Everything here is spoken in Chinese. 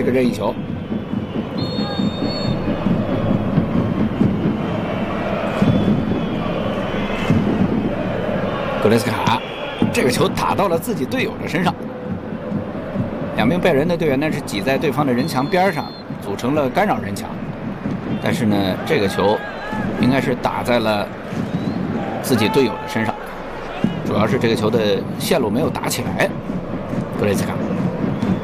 个任意球。格雷斯卡，这个球打到了自己队友的身上。两名拜仁的队员呢是挤在对方的人墙边上，组成了干扰人墙。但是呢，这个球应该是打在了自己队友的身上，主要是这个球的线路没有打起来。格雷斯卡。